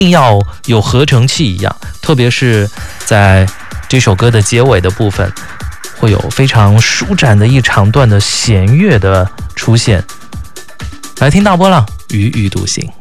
定要有合成器一样，特别是在这首歌的结尾的部分，会有非常舒展的一长段的弦乐的出现。来听大波浪，踽踽独行。